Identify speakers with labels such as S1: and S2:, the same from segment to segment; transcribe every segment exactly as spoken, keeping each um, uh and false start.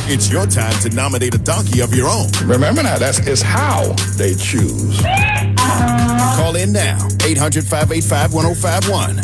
S1: It's your time to nominate a donkey of your own.
S2: Remember now, that's it's how they choose.
S1: Call in now. eight hundred, five eight five, one oh five one.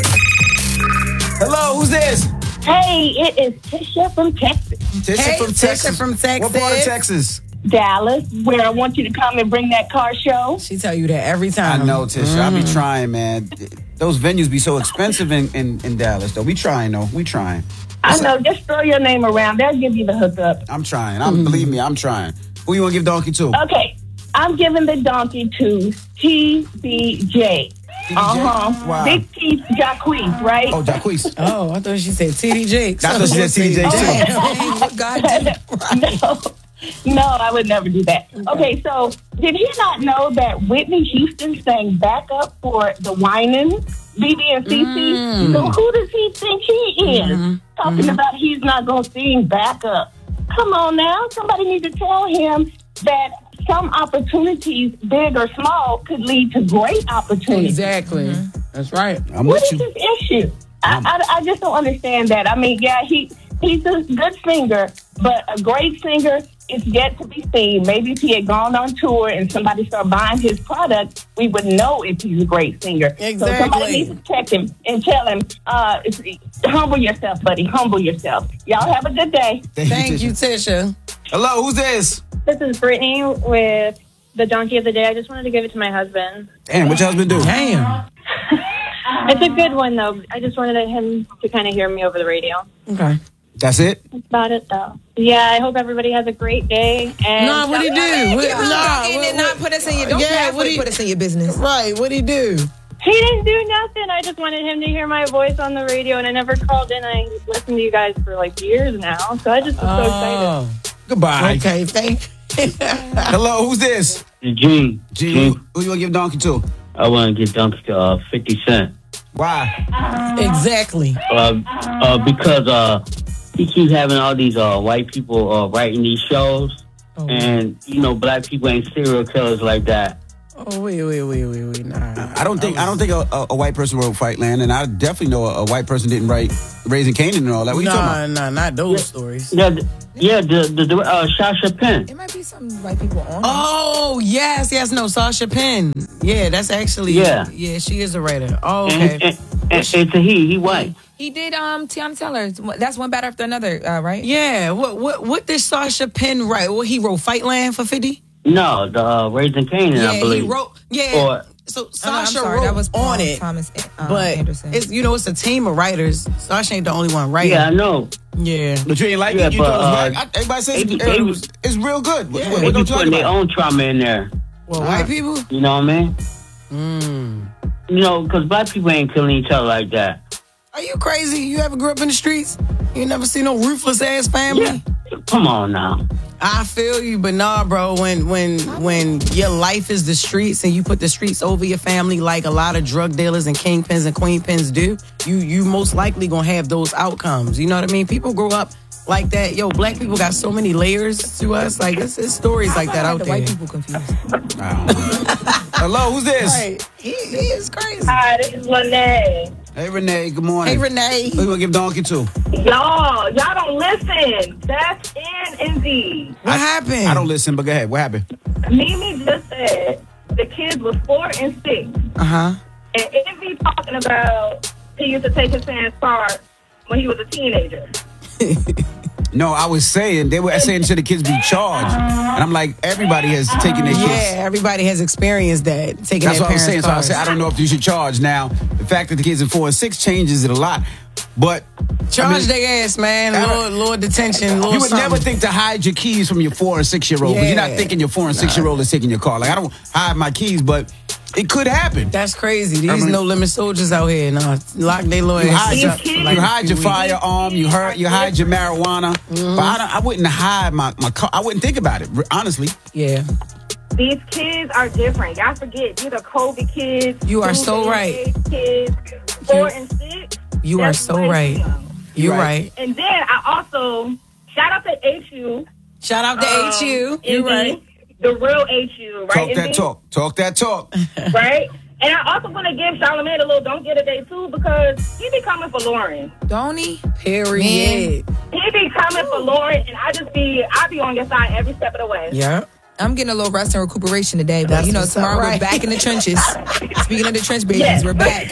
S3: Hello, who's this?
S4: Hey, it is Tisha from Texas.
S3: Tisha
S5: Hey,
S3: from
S5: Tisha
S3: Texas.
S5: from Texas.
S3: What part of Texas?
S4: Dallas, where I want you to come and bring that car show.
S5: She tell you that every time.
S3: I know, Tisha.
S5: Mm-hmm.
S3: I be trying, man. Those venues be so expensive in, in, in Dallas, though. We trying, though. We trying.
S4: I know, just throw your name around. They'll give you the hookup.
S3: I'm trying. I'm Believe me, I'm trying. Who you want to give donkey to?
S4: Okay, I'm giving the donkey to T B J. Uh-huh.
S3: Wow.
S4: Big T Jacquees, right?
S3: Oh, Jacquees.
S5: Oh, I thought she said T D Jakes.
S3: I thought she said T D Jakes, too.
S5: Dang, what God did.
S4: No, no, I would never do that. Okay, so did he not know that Whitney Houston sang backup for the Winans? B B and C C.
S5: Mm.
S4: So who does he think he is?
S5: Mm-hmm.
S4: Talking
S5: Mm-hmm.
S4: about he's not going to sing backup. Come on now. Somebody needs to tell him that some opportunities, big or small, could lead to great opportunities.
S5: Exactly. Mm-hmm. That's right.
S3: I'm
S4: What
S3: with
S4: is
S3: you.
S4: his issue? I, I, I just don't understand that. I mean, yeah, he he's a good singer, but a great singer is yet to be seen. Maybe if he had gone on tour and somebody started buying his product, we would know if he's a great singer.
S5: Exactly.
S4: So somebody needs to check him and tell him, uh, humble yourself, buddy. Humble yourself. Y'all have a good day.
S3: Thank,
S5: Thank
S3: you,
S5: you,
S3: Tisha.
S5: Tisha.
S3: Hello, who's this?
S6: This is Brittany with the Donkey of the Day. I just wanted to give it to my husband.
S3: Damn, what your husband do?
S5: Damn.
S6: It's a good one, though. I just wanted him to kind of hear me over the radio.
S5: Okay.
S3: That's it?
S6: That's about it, though. Yeah, I hope everybody has a great day. And
S5: Nah, what'd he do? What, nah,
S7: Donkey
S5: what,
S7: did not
S5: what,
S7: put us in your. Don't
S5: Yeah,
S7: halfway
S5: what he-
S7: put us in your business.
S5: right, what'd he do?
S6: He didn't do nothing. I just wanted him to hear my voice on the radio, and I never called in. I listened to you guys for like years now, so I just was so excited.
S5: Oh,
S3: Goodbye.
S5: okay, thank
S3: Hello, who's this?
S8: G.
S3: G.
S8: G.
S3: Who, who you want to give donkey to?
S8: I want to give donkey to uh, fifty Cent.
S3: Why?
S5: Exactly.
S8: Uh, uh, because uh, he keeps having all these uh, white people uh, writing these shows.
S5: Oh.
S8: And, you know, black people ain't serial killers like that.
S5: Oh, wait, wait, wait, wait, wait, nah.
S3: I don't think I don't think a, a, a white person wrote Fightland, and I definitely know a, a white person didn't write Raising Canaan and all that. What are you
S5: Nah,
S3: talking
S5: nah, not those stories.
S8: Yeah, the, yeah, the, the, the uh, Sasha Penn.
S7: It might be some white people on.
S5: Oh, yes, yes, no, Sasha Penn. Yeah, that's actually,
S8: Yeah.
S5: yeah, she is a writer. Oh, okay.
S8: And, and, and it's a he. He white.
S7: He did um Tiana Taylor. That's one bad after another, uh, right?
S5: Yeah, what what what did Sasha Penn write? Well, he wrote Fightland for fifty?
S8: No, the uh, Raising Canaan,
S5: Yeah,
S8: I believe.
S5: he wrote, yeah.
S8: Or,
S5: so
S7: Oh, no, I'm
S5: Sasha
S7: sorry,
S5: wrote
S7: that was Paul
S5: on it,
S7: Thomas uh,
S5: but
S7: Anderson.
S5: it's, you know, it's a team of writers. Sasha ain't the only one writing.
S8: yeah, I know.
S5: Yeah.
S3: But you ain't like
S8: Yeah,
S3: it? You
S8: but,
S3: thought it was
S8: uh,
S3: whack? I- Everybody says
S8: they-
S3: it,
S8: they-
S3: it was, it's real good. What,
S5: Yeah.
S3: what,
S8: They
S3: what
S8: be
S3: don't you
S8: putting
S3: like
S8: their
S3: about it?
S8: own trauma in there.
S5: Well, white people?
S8: You know what I mean?
S5: Mm.
S8: You know, because black people ain't killing each other like that.
S5: Are you crazy? You ever grew up in the streets? You never seen no ruthless ass family?
S8: Yeah. Come on now.
S5: I feel you, but nah, bro. When when when your life is the streets and you put the streets over your family, like a lot of drug dealers and kingpins and queenpins do, you you most likely gonna have those outcomes. You know what I mean? People grow up like that. Yo, black people got so many layers to us. Like it's, it's stories like that out
S7: the
S5: there.
S7: white people confused.
S3: Hello, who's this?
S5: Right? He, he is crazy.
S4: Hi, this is Lene.
S3: Hey, Renee. Good morning.
S5: Hey, Renee.
S3: Who you want to give donkey to?
S4: Y'all, y'all don't listen. That's in Indeed.
S5: What happened?
S3: I don't listen, but go ahead. What happened?
S4: Mimi just said the kids was four and six.
S5: Uh huh.
S4: And Envy talking about he used to take his parents' car when he was a teenager.
S3: No, I was saying, they were saying should the kids be charged. And I'm like, everybody has taken their
S5: Yeah,
S3: kids.
S5: everybody has experienced that. Taking
S3: That's
S5: their
S3: what I was
S5: parents'
S3: saying. So I
S5: cars.
S3: said, I don't know if you should charge. Now, the fact that the kids are four and six changes it a lot. But
S5: Charge
S3: I mean,
S5: their ass, man.
S3: I don't-
S5: Lord, Lord detention. Lord
S3: you would
S5: something.
S3: never think to hide your keys from your four and six year old. But you're not
S5: Yeah.
S3: thinking your four and six year old is taking your car. Like, I don't hide my keys, but it could happen.
S5: That's crazy. These
S3: I mean-
S5: no limit soldiers out here. Nah, lock their lawyers.
S3: You hide, your,
S5: up for
S3: you
S5: like a
S3: hide
S5: few
S3: your
S5: weeks.
S3: firearm, you hurt, you hide your marijuana.
S5: Mm-hmm.
S3: But I, don't, I wouldn't hide my, my car. I wouldn't think about it, honestly.
S5: Yeah.
S4: These kids are different. Y'all forget, these are COVID kids.
S5: You are so
S4: two
S5: right.
S4: Kids, four
S5: You-
S4: and six.
S5: You are
S4: That's
S5: so
S4: way
S5: right.
S4: too young.
S5: You're
S3: Right.
S5: right.
S4: And then I also, shout out to H U.
S5: Shout out to
S4: um,
S5: H U. You're
S4: Indy,
S5: right.
S4: The real H U, right?
S3: Talk that
S4: Indy?
S3: talk. Talk that talk.
S4: Right? And I also want to give Charlamagne a little don't get a day too because he be coming for Lauren.
S7: Don't he?
S5: Period.
S4: He be coming for Lauren, and I just be, I be on your side every step of the way.
S5: Yeah.
S7: I'm getting a little rest and recuperation today, but
S5: That's
S7: you know,
S5: what's up,
S7: tomorrow
S5: right?
S7: we're back in the trenches. Speaking of the trench babies,
S4: Yes.
S7: we're back.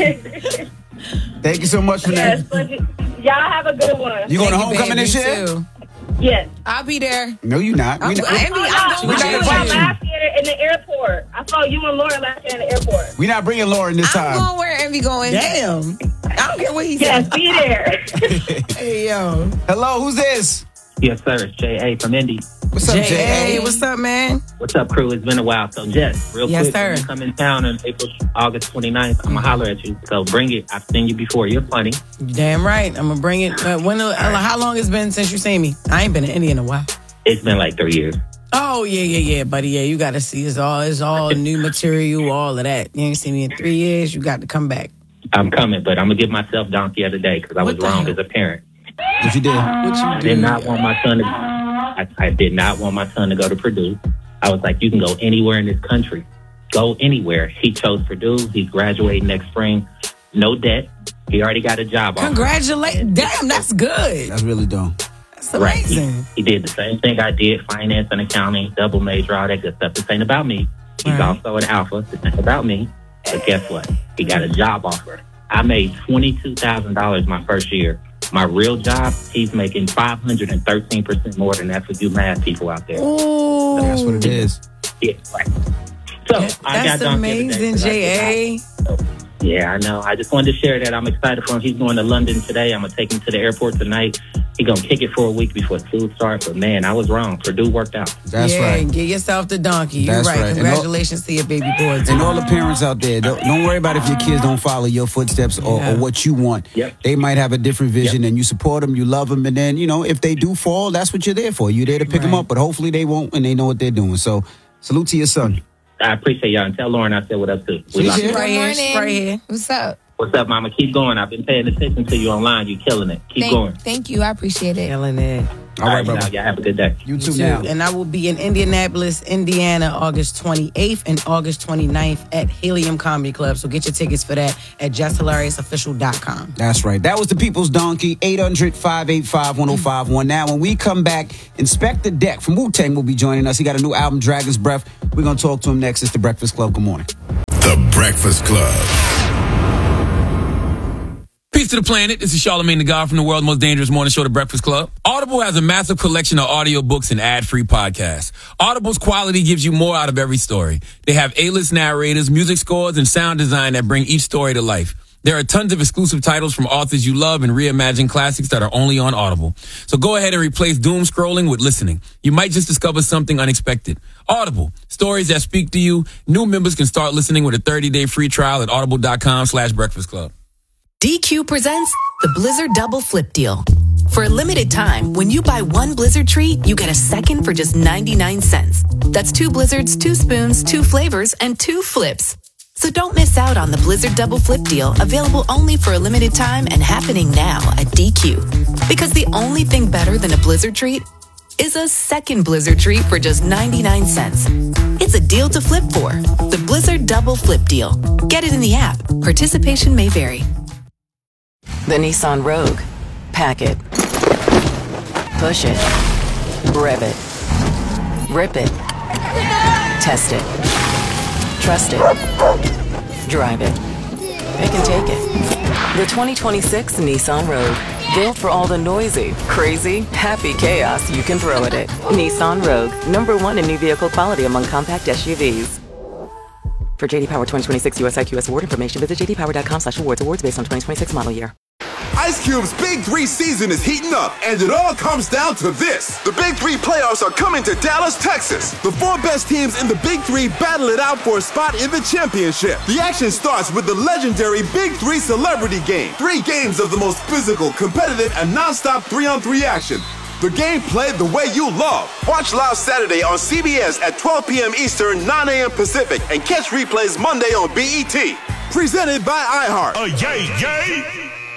S3: Thank you so much for
S4: Yes,
S3: that.
S4: but y- y'all have a good one.
S3: You going to
S7: Thank you,
S3: homecoming
S7: babe.
S3: this
S7: Me
S3: year?
S7: too.
S4: Yes.
S7: I'll be there.
S3: No, you're not.
S7: I'm,
S3: We not,
S7: I envy, I'm
S4: Oh,
S7: going
S3: We
S4: I
S3: not
S7: with
S4: saw
S3: inviting
S4: you
S3: you.
S4: last year in the airport. I saw you and Lauren last year in the airport.
S3: we not bringing Lauren this
S7: I'm
S3: time.
S7: going where Envy going.
S5: Damn.
S7: I don't care what he
S4: Yes,
S7: said.
S4: be there.
S5: Hey, yo.
S3: Hello, who's this?
S8: Yes, sir. It's J A from Indy.
S3: What's up,
S5: J
S3: J
S5: A,
S3: A?
S5: what's up, man?
S8: What's up, crew? It's been a while. So, Jess, real
S5: Yes,
S8: quick,
S5: sir.
S8: when you come in town on April, August twenty-ninth, I'm going to holler at you. So, bring it. I've seen you before. You're funny.
S5: Damn right. I'm gonna bring it. But when? Uh, how long it's been since you seen me? I ain't been in India in a while.
S8: It's been like three years.
S5: Oh yeah, yeah, yeah, buddy. Yeah, you got to see. It's all, it's all new material, all of that. You ain't seen me in three years. You got to come back.
S8: I'm coming, but I'm going to give myself donkey of the day because I was
S5: What the
S8: wrong
S5: hell?
S8: as a parent.
S3: What you did?
S5: What you
S8: I did not want my son to. I, I did not want my son to go to Purdue. I was like, you can go anywhere in this country. Go anywhere. He chose Purdue. He's graduating next spring. No debt. He already got a job offer.
S5: Congratulations. Damn, that's good.
S3: That's really dope.
S5: That's
S8: Right. He,
S5: amazing.
S8: he did the same thing I did, finance and accounting, double major, all that good stuff. This ain't about me. He's
S5: Right.
S8: also an alpha. This ain't about me. But guess what? He got a job offer. I made twenty-two thousand dollars my first year. My real job, he's making five hundred thirteen percent more than that for you math people out there.
S5: Ooh.
S3: That's what it is.
S8: Yeah, right. So, I got
S5: That's
S8: donkey the other day
S5: amazing,
S8: 'cause I
S5: J A.
S8: So, yeah, I know. I just wanted to share that. I'm excited for him. He's going to London today. I'm going to take him to the airport tonight. He's going to kick it for a week before school starts. But, man, I was wrong. Purdue worked out.
S3: That's
S5: yeah,
S3: right.
S5: get yourself the donkey. You're
S3: That's
S5: right.
S3: right. And
S5: Congratulations to your baby boy.
S3: And all the parents out there, don't, don't worry about if your kids don't follow your footsteps or,
S5: Yeah.
S3: or what you want.
S8: Yep.
S3: They might have a different vision,
S8: Yep.
S3: and you support them, you love them, and then, you know, if they do fall, that's what you're there for. You're there to pick them
S5: Right.
S3: up, but hopefully they won't, and they know what they're doing. So, salute to your son.
S8: I appreciate y'all. And tell Lauren I said what up, too. We
S3: She's
S8: love
S3: here.
S8: you.
S5: Right
S7: Good
S5: here,
S7: morning.
S5: right here.
S7: What's up?
S8: What's up, Mama? Keep going. I've been paying attention to you online. You're killing it. Keep
S7: Thank,
S8: going.
S7: thank you. I appreciate it.
S5: Killing it.
S3: All right,
S8: y'all,
S3: brother.
S8: y'all have a good day.
S3: You too
S5: Too.
S3: now.
S5: And I will be in Indianapolis, Indiana, August twenty-eighth and August twenty-ninth at Helium Comedy Club. So get your tickets for that at just hilarious official dot com.
S3: That's right. That was the People's Donkey, eight hundred, five eight five, one oh five one. Now, when we come back, Inspector Deck from Wu-Tang will be joining us. He got a new album, Dragon's Breath. We're going to talk to him next. It's The Breakfast Club. Good morning.
S1: The Breakfast Club.
S9: Peace to the planet. This is Charlamagne the God from the world's most dangerous morning show, The Breakfast Club. Audible has a massive collection of audiobooks and ad-free podcasts. Audible's quality gives you more out of every story. They have A-list narrators, music scores, and sound design that bring each story to life. There are tons of exclusive titles from authors you love and reimagined classics that are only on Audible. So go ahead and replace doom scrolling with listening. You might just discover something unexpected. Audible, stories that speak to you. New members can start listening with a thirty-day free trial at audible.com slash breakfast club.
S10: D Q presents the Blizzard Double Flip Deal. For a limited time, when you buy one Blizzard treat, you get a second for just ninety-nine cents. That's two Blizzards, two spoons, two flavors, and two flips. So don't miss out on the Blizzard Double Flip Deal, available only for a limited time and happening now at D Q. Because the only thing better than a Blizzard treat is a second Blizzard treat for just ninety-nine cents. It's a deal to flip for. The Blizzard Double Flip Deal. Get it in the app. Participation may vary. The Nissan Rogue. Pack it. Push it. Rev it. Rip it. Test it. Trust it. Drive it. Pick and take it. The twenty twenty-six Nissan Rogue. Built for all the noisy, crazy, happy chaos you can throw at it. Nissan Rogue. Number one in new vehicle quality among compact S U Vs. For J D Power twenty twenty-six U S I Q S award information, visit j d power dot com slash awards. Awards based on twenty twenty-six model year.
S11: Ice Cube's Big Three season is heating up, and it all comes down to this. The Big Three playoffs are coming to Dallas, Texas. The four best teams in the Big Three battle it out for a spot in the championship. The action starts with the legendary Big Three Celebrity Game. Three games of the most physical, competitive, and non-stop three-on-three action. The game played the way you love. Watch live Saturday on C B S at twelve p.m. Eastern, nine a.m. Pacific, and catch replays Monday on B E T. Presented by iHeart.
S1: Oh, yay, yay.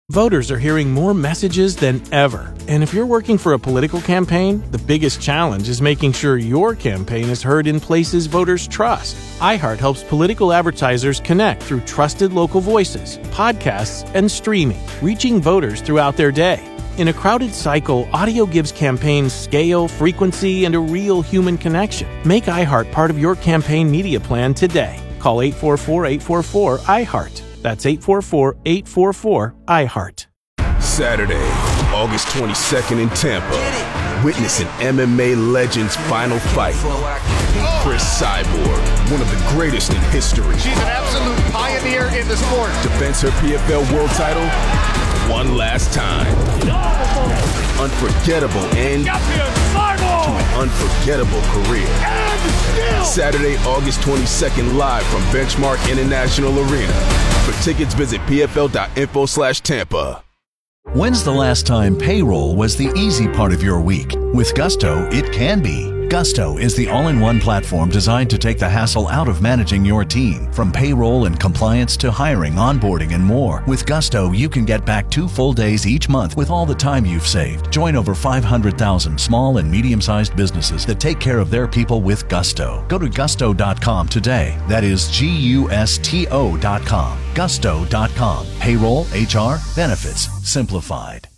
S12: Voters are hearing more messages than ever. And if you're working for a political campaign, the biggest challenge is making sure your campaign is heard in places voters trust. iHeart helps political advertisers connect through trusted local voices, podcasts, and streaming, reaching voters throughout their day. In a crowded cycle, audio gives campaigns scale, frequency, and a real human connection. Make iHeart part of your campaign media plan today. Call eight four four, eight four four, iHeart. That's eight four four, eight four four, iHeart.
S11: Saturday, August twenty-second in Tampa. Witness an M M A legend's final fight. Chris Cyborg, one of the greatest in history.
S13: She's an absolute pioneer in the sport.
S11: Defends her P F L world title one last time. Unforgettable end to an unforgettable career. Saturday, August twenty-second, live from Benchmark International Arena. For tickets, visit pfl.info slash Tampa.
S14: When's the last time payroll was the easy part of your week? With Gusto, it can be. Gusto is the all-in-one platform designed to take the hassle out of managing your team. From payroll and compliance to hiring, onboarding, and more. With Gusto, you can get back two full days each month with all the time you've saved. Join over five hundred thousand small and medium-sized businesses that take care of their people with Gusto. Go to gusto dot com today. That is G U S T O dot com. gusto dot com. Payroll, H R, benefits, simplified.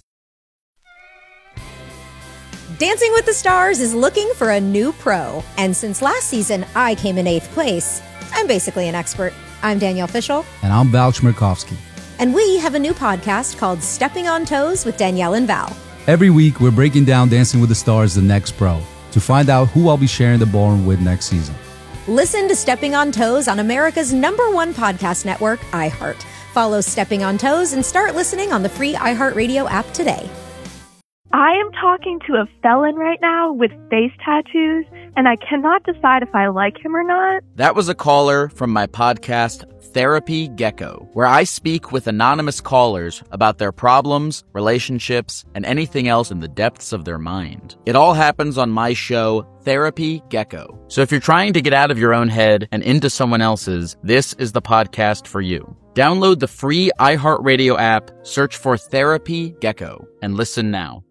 S15: Dancing with the Stars is looking for a new pro. And since last season, I came in eighth place. I'm basically an expert. I'm Danielle Fishel.
S16: And I'm Val Chmerkovskiy.
S15: And we have a new podcast called Stepping on Toes with Danielle and Val.
S16: Every week, we're breaking down Dancing with the Stars, the next pro, to find out who I'll be sharing the ballroom with next season.
S15: Listen to Stepping on Toes on America's number one podcast network, iHeart. Follow Stepping on Toes and start listening on the free iHeartRadio app today.
S17: I am talking to a felon right now with face tattoos, and I cannot decide if I like him or not.
S18: That was a caller from my podcast, Therapy Gecko, where I speak with anonymous callers about their problems, relationships, and anything else in the depths of their mind. It all happens on my show, Therapy Gecko. So if you're trying to get out of your own head and into someone else's, this is the podcast for you. Download the free iHeartRadio app, search for Therapy Gecko, and listen now.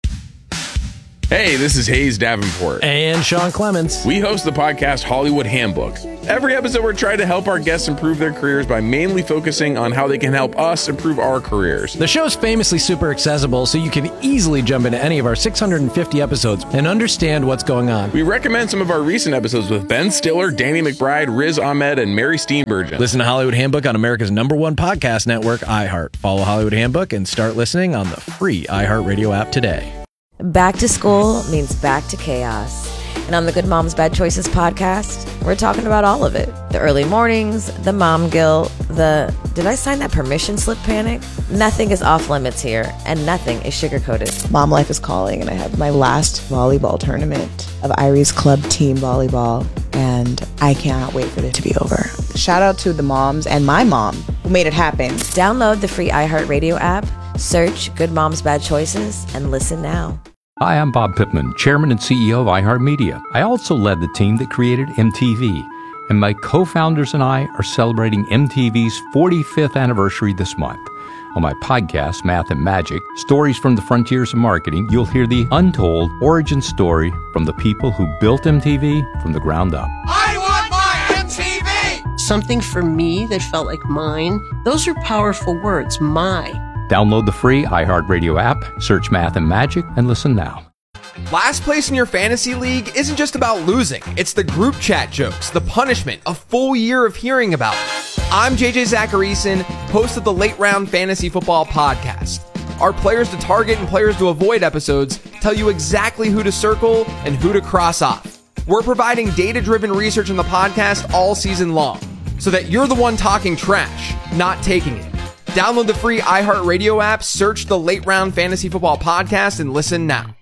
S19: Hey, this is Hayes Davenport.
S20: And Sean Clements.
S19: We host the podcast Hollywood Handbook. Every episode, we're trying to help our guests improve their careers by mainly focusing on how they can help us improve our careers.
S20: The show's famously super accessible, so you can easily jump into any of our six hundred fifty episodes and understand what's going on.
S19: We recommend some of our recent episodes with Ben Stiller, Danny McBride, Riz Ahmed, and Mary Steenburgen.
S20: Listen to Hollywood Handbook on America's number one podcast network, iHeart. Follow Hollywood Handbook and start listening on the free iHeartRadio app today.
S21: Back to school means back to chaos. And on the Good Moms Bad Choices podcast, we're talking about all of it. The early mornings, the mom guilt, the did I sign that permission slip panic? Nothing is off limits here, and nothing is sugar-coated.
S22: Mom life is calling, and I have my last volleyball tournament of Irie's Club Team Volleyball, and I cannot wait for it to be over. Shout out to the moms and my mom who made it happen.
S21: Download the free iHeartRadio app, search Good Moms Bad Choices, and listen now.
S23: Hi, I'm Bob Pittman, Chairman and C E O of iHeartMedia. I also led the team that created M T V, and my co-founders and I are celebrating M T V's forty-fifth anniversary this month. On my podcast, Math and Magic, Stories from the Frontiers of Marketing, you'll hear the untold origin story from the people who built M T V from the ground up.
S24: I want my M T V! Something for me that felt like mine. Those are powerful words, my.
S23: Download the free iHeartRadio app, search Math and Magic, and listen now.
S25: Last place in your fantasy league isn't just about losing. It's the group chat jokes, the punishment, a full year of hearing about it. I'm J J Zacharyson, host of the Late Round Fantasy Football Podcast. Our Players to Target and Players to Avoid episodes tell you exactly who to circle and who to cross off. We're providing data-driven research in the podcast all season long, so that you're the one talking trash, not taking it. Download the free iHeartRadio app, search the Late Round Fantasy Football Podcast, and listen now.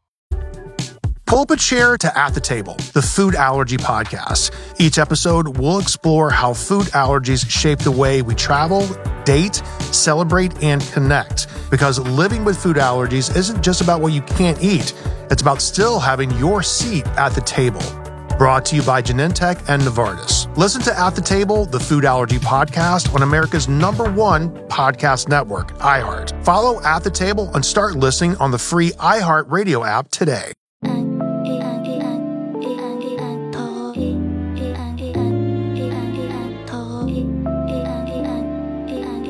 S26: Pull up a chair to At the Table, the food allergy podcast. Each episode, we'll explore how food allergies shape the way we travel, date, celebrate, and connect. Because living with food allergies isn't just about what you can't eat. It's about still having your seat at the table. Brought to you by Genentech and Novartis. Listen to At the Table, the Food Allergy Podcast on America's number one podcast network, iHeart. Follow At the Table and start listening on the free iHeart Radio app today.